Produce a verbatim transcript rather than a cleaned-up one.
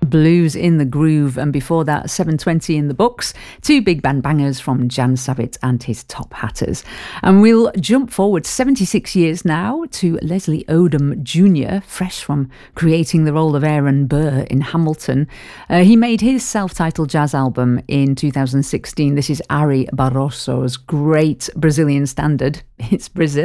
Blues in the Groove, and before that seven twenty in the Books, two big band bangers from Jan Savitt and his Top Hatters. And we'll jump forward seventy-six years now to Leslie Odom Junior, fresh from creating the role of Aaron Burr in Hamilton. Uh, he made his self-titled jazz album in two thousand sixteen. This is Ari Barroso's great Brazilian standard, It's Brazil.